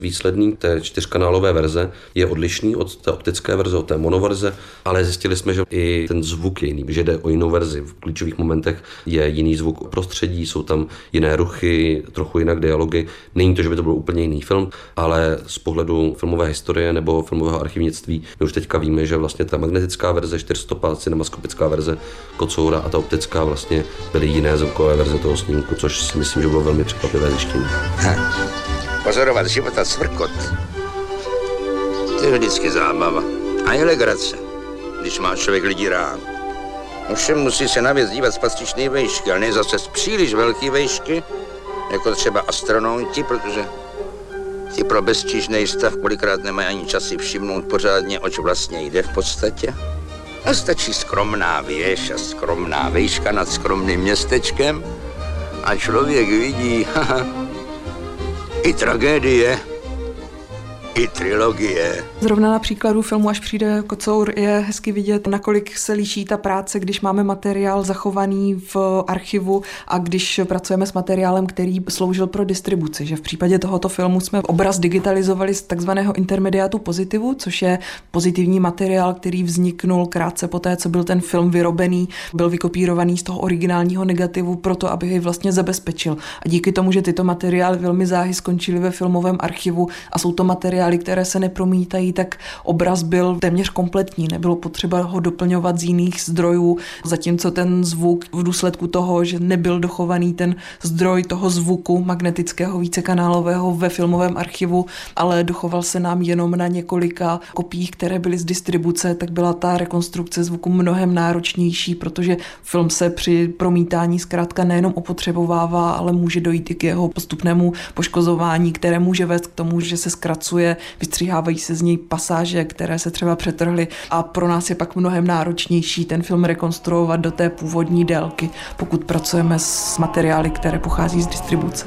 Výsledný té 4kanálové verze je odlišný od té optické verze, od té monoverze, ale zjistili jsme, že i ten zvuk je jiný, že jde o jinou verzi. V klíčových momentech je jiný zvuk prostředí, jsou tam jiné ruchy, trochu jinak dialogy. Není to, že by to byl úplně jiný film, ale z pohledu filmové historie nebo filmového archivnictví my už teďka víme, že vlastně ta magnetická verze, 400 cinemaskopická verze Kocoura a ta optická vlastně byly jiné zvukové verze toho snímku, což si myslím, že bylo velmi překvapivé zjištění. Pozorovat život a cvrkot. To je vždycky zábava. A je legrace, když má člověk lidi rád. Ovšem musí se navíc dívat z patřičné vejšky, ale ne zase z příliš velké vejšky, jako třeba astronauti, protože ti pro beztížný stav kolikrát nemají ani čas si všimnout pořádně, oč vlastně jde v podstatě. A stačí skromná věž a skromná vejška nad skromným městečkem a člověk vidí, i tragédie, i trilogie. Zrovna na příkladu filmu Až přijde Kocour je hezky vidět, nakolik se liší ta práce, když máme materiál zachovaný v archivu a když pracujeme s materiálem, který sloužil pro distribuci. Že v případě tohoto filmu jsme obraz digitalizovali z takzvaného intermediátu pozitivu, což je pozitivní materiál, který vzniknul krátce poté, co byl ten film vyrobený, byl vykopírovaný z toho originálního negativu proto, aby jej vlastně zabezpečil. A díky tomu, že tyto materiály velmi záhy skončily ve filmovém archivu a jsou to materiály, které se nepromítají, tak obraz byl téměř kompletní. Nebylo potřeba ho doplňovat z jiných zdrojů, zatímco ten zvuk v důsledku toho, že nebyl dochovaný ten zdroj toho zvuku magnetického vícekanálového ve filmovém archivu, ale dochoval se nám jenom na několika kopiích, které byly z distribuce, tak byla ta rekonstrukce zvuku mnohem náročnější, protože film se při promítání zkrátka nejenom opotřebovává, ale může dojít i k jeho postupnému poškozování, které může vést k tomu, že se zkracuje, vystříhávají se z něj pasáže, které se třeba přetrhly a pro nás je pak mnohem náročnější ten film rekonstruovat do té původní délky, pokud pracujeme s materiály, které pochází z distribuce.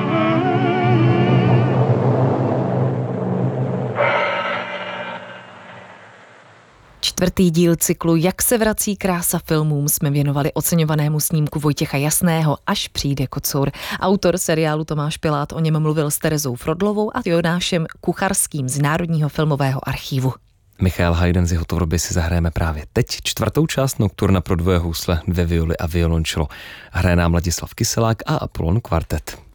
Čtvrtý díl cyklu Jak se vrací krása filmům jsme věnovali oceňovanému snímku Vojtěcha Jasného Až přijde Kocour. Autor seriálu Tomáš Pilát o něm mluvil s Terezou Frodlovou a Jonášem Kucharským z Národního filmového archívu. Michael Haydn z jeho tvorby si zahrajeme právě teď. Čtvrtou část Nocturna pro dvoje housle, 2 violy a violončelo. Hraje nám Ladislav Kyselák a Apollon Kvartet.